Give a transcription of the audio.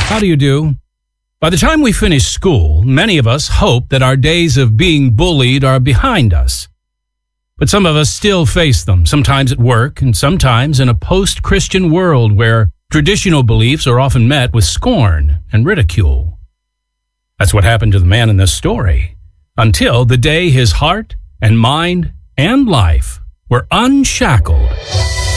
How do you do? By the time we finish school, many of us hope that our days of being bullied are behind us. But some of us still face them, sometimes at work and sometimes in a post-Christian world where traditional beliefs are often met with scorn and ridicule. That's what happened to the man in this story, until the day his heart and mind and life were unshackled